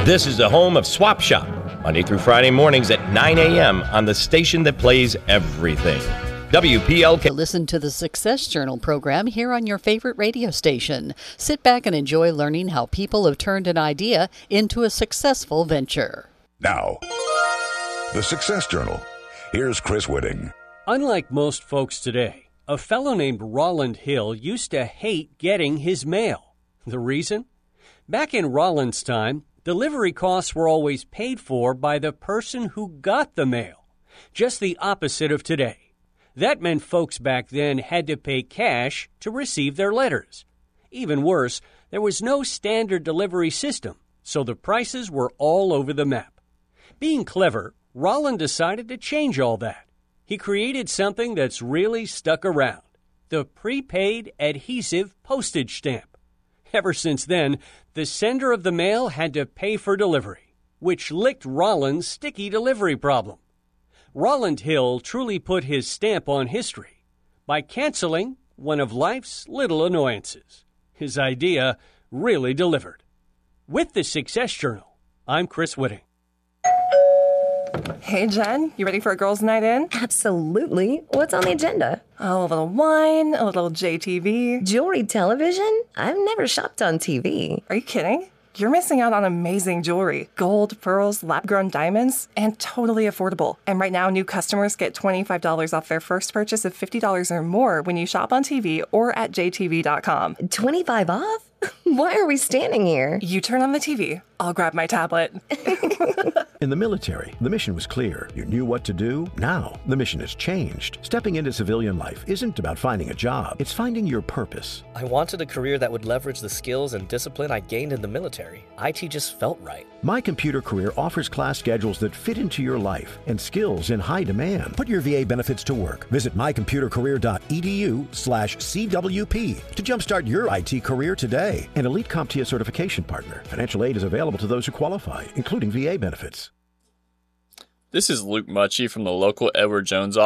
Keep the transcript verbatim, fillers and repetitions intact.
This is the home of Swap Shop, Monday through Friday mornings at nine a.m. on the station that plays everything. W P L K. Listen to the Success Journal program here on your favorite radio station. Sit back and enjoy learning how people have turned an idea into a successful venture. Now, the Success Journal. Here's Chris Whitting. Unlike most folks today, a fellow named Roland Hill used to hate getting his mail. The reason? Back in Roland's time, delivery costs were always paid for by the person who got the mail, just the opposite of today. That meant folks back then had to pay cash to receive their letters. Even worse, there was no standard delivery system, so the prices were all over the map. Being clever, Roland decided to change all that. He created something that's really stuck around, the prepaid adhesive postage stamp. Ever since then, the sender of the mail had to pay for delivery, which licked Roland's sticky delivery problem. Roland Hill truly put his stamp on history by canceling one of life's little annoyances. His idea really delivered. With the Success Journal, I'm Chris Whitting. Hey, Jen, you ready for a girls' night in? Absolutely. What's on the agenda? Oh, a little wine, a little J T V. Jewelry television? I've never shopped on T V. Are you kidding? You're missing out on amazing jewelry. Gold, pearls, lab-grown diamonds, and totally affordable. And right now, new customers get twenty-five dollars off their first purchase of fifty dollars or more when you shop on T V or at j t v dot com. twenty-five off? Why are we standing here? You turn on the T V. I'll grab my tablet. In the military, the mission was clear. You knew what to do. Now, the mission has changed. Stepping into civilian life isn't about finding a job. It's finding your purpose. I wanted a career that would leverage the skills and discipline I gained in the military. I T just felt right. My Computer Career offers class schedules that fit into your life and skills in high demand. Put your V A benefits to work. Visit my computer career dot e d u slash c w p to jumpstart your I T career today. An Elite CompTIA certification partner. Financial aid is available to those who qualify, including V A benefits. This is Luke Mucci from the local Edward Jones